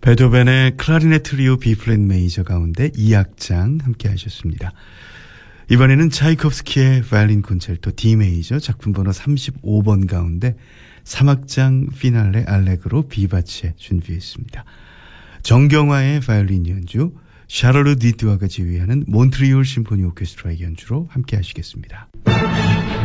베토벤의 클라리넷 트리오 B플랫 메이저 가운데 2악장 함께 하셨습니다. 이번에는 차이콥스키의 바이올린 콘체르토 D 메이저 작품 번호 35번 가운데 3악장 피날레 알레그로 비바체 준비했습니다. 정경화의 바이올린 연주, 샤를르 디뚜아가 지휘하는 몬트리올 심포니 오케스트라의 연주로 함께 하시겠습니다.